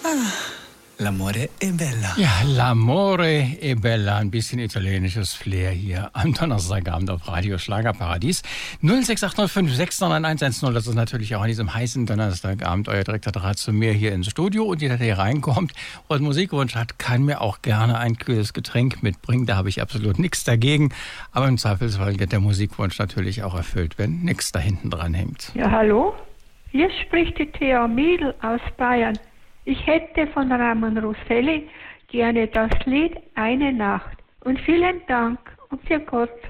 L'amore è bella. Ja, L'amore è bella. Ein bisschen italienisches Flair hier am Donnerstagabend auf Radio Schlagerparadies. 06805699110. Das ist natürlich auch an diesem heißen Donnerstagabend euer direkter Draht zu mir hier ins Studio. Und jeder, der hier reinkommt und Musikwunsch hat, kann mir auch gerne ein kühles Getränk mitbringen. Da habe ich absolut nichts dagegen. Aber im Zweifelsfall wird der Musikwunsch natürlich auch erfüllt, wenn nichts da hinten dran hängt. Ja, hallo? Hier spricht die Thea Miedl aus Bayern. Ich hätte von Ramon Rosselli gerne das Lied Eine Nacht. Und vielen Dank und für Gott.